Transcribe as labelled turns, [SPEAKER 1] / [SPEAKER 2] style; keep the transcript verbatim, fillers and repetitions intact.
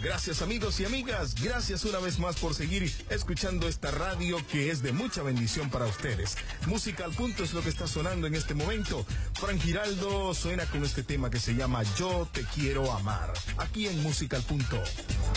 [SPEAKER 1] Gracias amigos y amigas, gracias una vez más por seguir escuchando esta radio que es de mucha bendición para ustedes. Música al punto es lo que está sonando en este momento. Fran Giraldo suena con este tema que se llama Yo te quiero amar, aquí en Música al Punto.